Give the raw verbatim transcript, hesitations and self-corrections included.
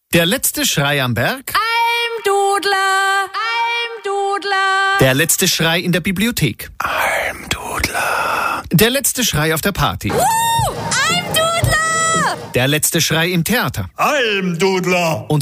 Der letzte Schrei am Berg. Almdudler, Almdudler. Der letzte Schrei in der Bibliothek. Almdudler. Der letzte Schrei auf der Party. Uh, Almdudler. Der letzte Schrei im Theater. Almdudler. Und